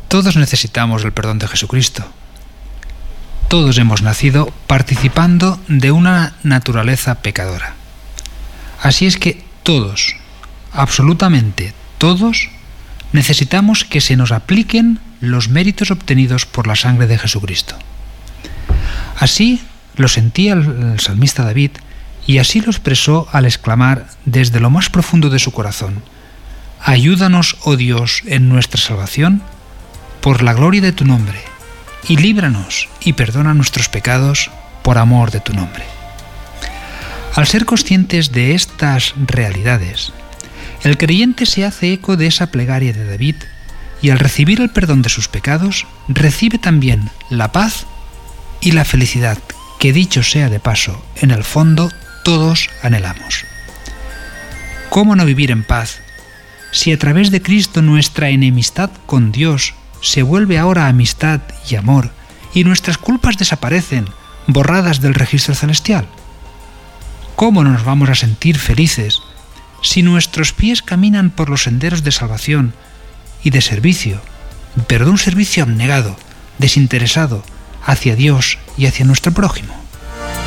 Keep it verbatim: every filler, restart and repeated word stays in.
Todos necesitamos el perdón de Jesucristo. Todos hemos nacido participando de una naturaleza pecadora. Así es que todos, absolutamente todos, necesitamos que se nos apliquen los méritos obtenidos por la sangre de Jesucristo. Así lo sentía el salmista David y así lo expresó al exclamar desde lo más profundo de su corazón: ayúdanos, oh Dios, en nuestra salvación, por la gloria de tu nombre, y líbranos y perdona nuestros pecados por amor de tu nombre. Al ser conscientes de estas realidades, el creyente se hace eco de esa plegaria de David y al recibir el perdón de sus pecados, recibe también la paz y la felicidad que, dicho sea de paso, en el fondo todos anhelamos. ¿Cómo no vivir en paz si a través de Cristo nuestra enemistad con Dios se vuelve ahora amistad y amor y nuestras culpas desaparecen, borradas del registro celestial? ¿Cómo no nos vamos a sentir felices si nuestros pies caminan por los senderos de salvación y de servicio, pero de un servicio abnegado, desinteresado, hacia Dios y hacia nuestro prójimo?